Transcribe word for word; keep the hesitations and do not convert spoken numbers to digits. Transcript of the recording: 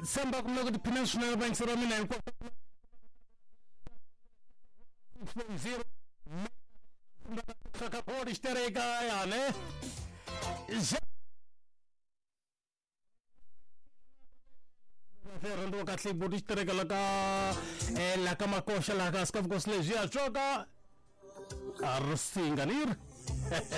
samba kumlogo di National Bank sura mina yuko zero kaka podi shtereka yani ferando katli bodi shtereka laka e laka makosha laka skaf gosle jia choka arsinganir